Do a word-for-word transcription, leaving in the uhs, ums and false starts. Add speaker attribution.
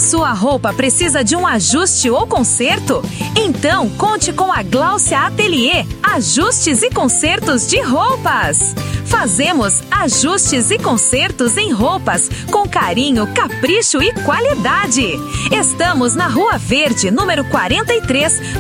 Speaker 1: sua roupa precisa de um ajuste ou conserto? Então conte com a Gláucia Atelier, ajustes e consertos de roupas. Fazemos ajustes e consertos em roupas com carinho, capricho e qualidade. Estamos na Rua Verde, número quarenta e três,